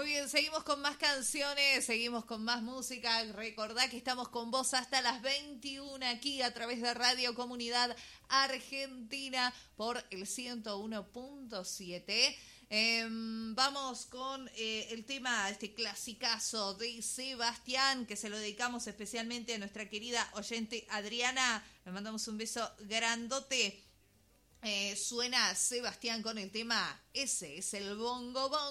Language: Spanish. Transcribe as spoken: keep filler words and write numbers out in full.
Muy bien, seguimos con más canciones, seguimos con más música. Recordá que estamos con vos hasta las veintiuna aquí a través de Radio Comunidad Argentina por el ciento uno punto siete. Eh, vamos con eh, el tema, este clasicazo de Sebastián, que se lo dedicamos especialmente a nuestra querida oyente Adriana. Le mandamos un beso grandote. Eh, suena Sebastián con el tema Ese es el bongo bongo.